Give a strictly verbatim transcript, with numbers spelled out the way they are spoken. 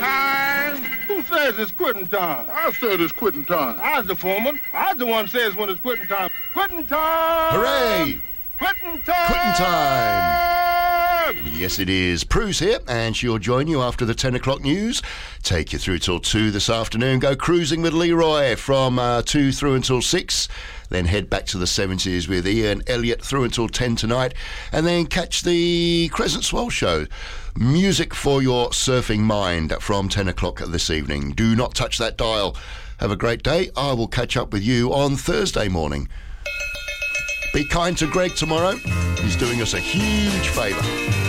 time. Who says it's quitting time? I said it's quitting time. I was the foreman. I was the one says when it's quitting time. Quitting time! Hooray! Quitting time! Quitting time! Yes, it is. Prue's here, and she'll join you after the ten o'clock news. Take you through till two this afternoon. Go cruising with Leroy from uh, two through until six. Then head back to the seventies with Ian Elliott through until ten tonight. And then catch the Crescent Swell Show. Music for your surfing mind from ten o'clock this evening. Do not touch that dial. Have a great day. I will catch up with you on Thursday morning. Be kind to Greg tomorrow. He's doing us a huge favour.